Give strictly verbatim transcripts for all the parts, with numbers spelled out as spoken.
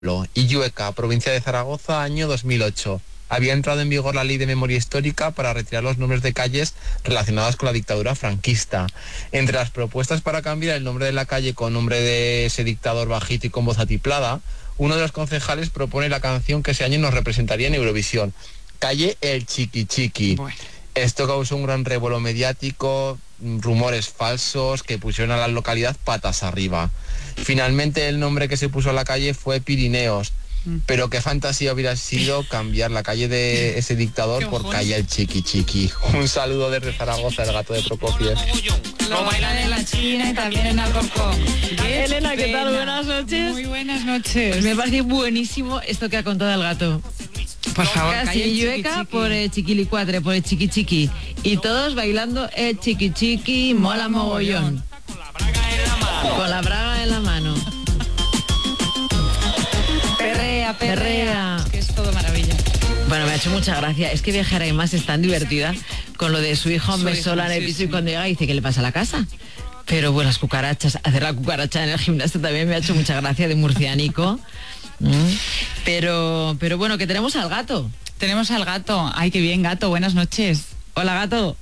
Illueca, provincia de Zaragoza, año dos mil ocho. Había entrado en vigor la ley de memoria histórica para retirar los nombres de calles relacionadas con la dictadura franquista. Entre las propuestas para cambiar el nombre de la calle con nombre de ese dictador bajito y con voz atiplada, uno de los concejales propone la canción que ese año nos representaría en Eurovisión, Calle El Chiqui Chiqui. Bueno. Esto causó un gran revuelo mediático, rumores falsos que pusieron a la localidad patas arriba. Finalmente el nombre que se puso a la calle fue Pirineos, mm. pero qué fantasía hubiera sido cambiar la calle de ese dictador por Calle El Chiqui Chiqui. Un saludo desde Zaragoza, el gato de Prokofiev. Lo bailan en la China y también en Alcorcón. Elena, ¿qué tal? Buenas noches. Muy buenas noches. Pues me parece buenísimo esto que ha contado el gato. Por favor, Casi Illueca por el Chiquilicuatre, por el Chiqui Chiqui. Y todos bailando el Chiqui Chiqui, mola mogollón. Con la braga en la mano. Perrea, perrea, perrea. Que es todo maravilla. Bueno, me ha hecho mucha gracia. Es que Viajera y más es tan divertida con lo de su hijo me sola en el piso, sí, y cuando llega dice que le pasa a la casa. Pero bueno, las cucarachas, hacer la cucaracha en el gimnasio también me ha hecho mucha gracia, de murciánico. Mm. Pero, pero bueno, que tenemos al gato. Tenemos al gato. Ay, qué bien, gato. Buenas noches. Hola, gato.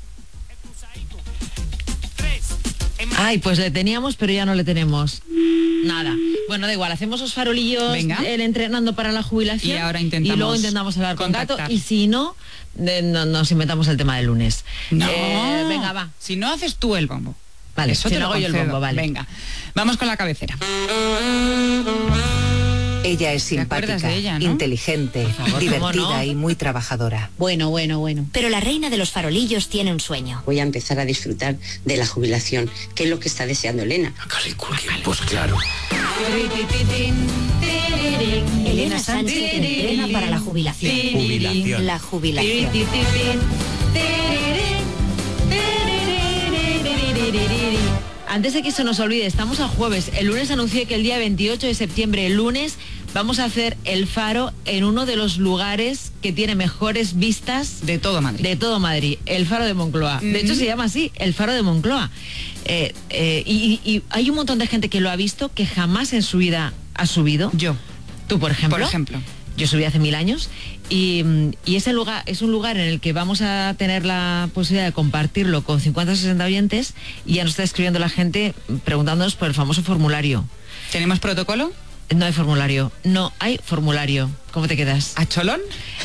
Ay, pues le teníamos, pero ya no le tenemos. Nada. Bueno, da igual, hacemos los farolillos. Venga. Él entrenando para la jubilación. Y ahora intentamos. Y luego intentamos hablar contactar. con gato. Y si no, de, no, nos inventamos el tema del lunes. No. Eh, venga, va. Si no, haces tú el bombo. Vale, eso si te lo lo hago yo el bombo, vale. Venga. Vamos con la cabecera. Ella es simpática, de ella, ¿no? inteligente, favor, divertida no? y muy trabajadora. Bueno, bueno, bueno. Pero la reina de los farolillos tiene un sueño. Voy a empezar a disfrutar de la jubilación, que es lo que está deseando Elena. Pues claro. Elena Sánchez entrena para la jubilación. Jubilación. La jubilación. Antes de que se nos olvide, estamos a jueves. El lunes anuncié que el día veintiocho de septiembre, el lunes, vamos a hacer el faro en uno de los lugares que tiene mejores vistas de todo Madrid. De todo Madrid, el Faro de Moncloa. Mm-hmm. De hecho se llama así, el Faro de Moncloa. Eh, eh, y, y hay un montón de gente que lo ha visto, que jamás en su vida ha subido. Yo. Tú, por ejemplo. Por ejemplo. Yo subí hace mil años y, y ese lugar es un lugar en el que vamos a tener la posibilidad de compartirlo con cincuenta o sesenta oyentes, y ya nos está escribiendo la gente preguntándonos por el famoso formulario. ¿Tenemos protocolo? No hay formulario, no hay formulario. ¿Cómo te quedas? ¿A cholón?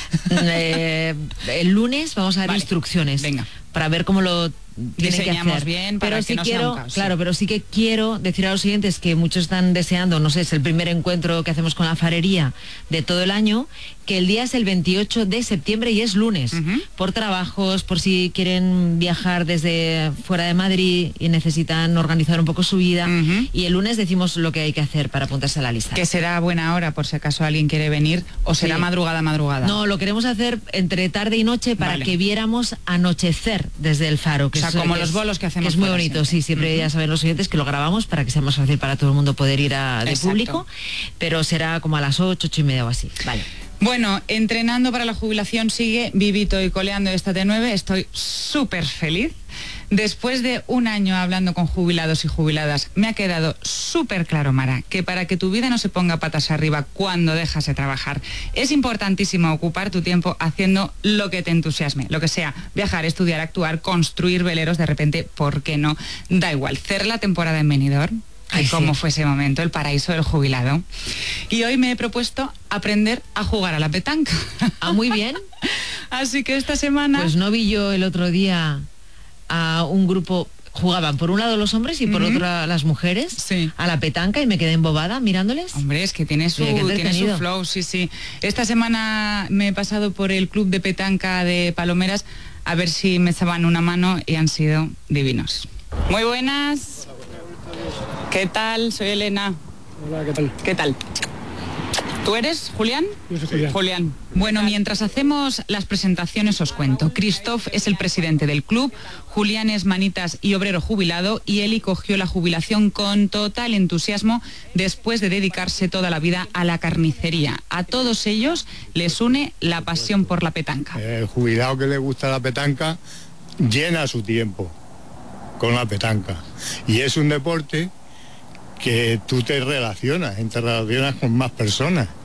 Eh, el lunes vamos a dar vale. instrucciones. Venga. Para ver cómo lo tienen que hacer. Bien para pero que sí no quiero, sea un caos, claro, sí. pero sí que quiero decir a los siguientes que muchos están deseando, no sé, es el primer encuentro que hacemos con la farería de todo el año, que el día es el veintiocho de septiembre y es lunes. Uh-huh. Por trabajos, por si quieren viajar desde fuera de Madrid y necesitan organizar un poco su vida. Uh-huh. Y el lunes decimos lo que hay que hacer para apuntarse a la lista. Que será buena hora por si acaso alguien quiere venir, o será sí. madrugada, madrugada. No, lo queremos hacer entre tarde y noche para vale. que viéramos anochecer desde el faro. Que o sea, es, como que los es, bolos que hacemos. Que es muy bonito, siempre. sí, siempre uh-huh. ya saben los oyentes que lo grabamos para que sea más fácil para todo el mundo poder ir a, de Exacto. público, pero será como a las ocho, ocho y media o así. Vale. Bueno, entrenando para la jubilación sigue vivito y coleando esta T nueve. Estoy súper feliz. Después de un año hablando con jubilados y jubiladas, me ha quedado súper claro, Mara, que para que tu vida no se ponga patas arriba cuando dejas de trabajar, es importantísimo ocupar tu tiempo haciendo lo que te entusiasme, lo que sea, viajar, estudiar, actuar, construir veleros, de repente, ¿por qué no? Da igual, cerrar la temporada en Benidorm. Ay, cómo sí. fue ese momento, el paraíso del jubilado. Y hoy me he propuesto aprender a jugar a la petanca. Ah, muy bien. Así que esta semana... Pues no vi yo el otro día a un grupo, jugaban por un lado los hombres y por uh-huh. otro las mujeres, sí. a la petanca, y me quedé embobada mirándoles. Hombre, es que tiene su, tiene su flow, sí, sí. Esta semana me he pasado por el club de petanca de Palomeras a ver si me echaban una mano y han sido divinos. Muy buenas. ¿Qué tal? Soy Elena. Hola, ¿qué tal? ¿Qué tal? ¿Tú eres Julián? Yo soy Julián. Julián. Bueno, mientras hacemos las presentaciones os cuento. Christoph es el presidente del club, Julián es manitas y obrero jubilado, y Eli cogió la jubilación con total entusiasmo después de dedicarse toda la vida a la carnicería. A todos ellos les une la pasión por la petanca. El jubilado que le gusta la petanca llena su tiempo con la petanca. Y es un deporte que tú te relacionas, te relacionas con más personas.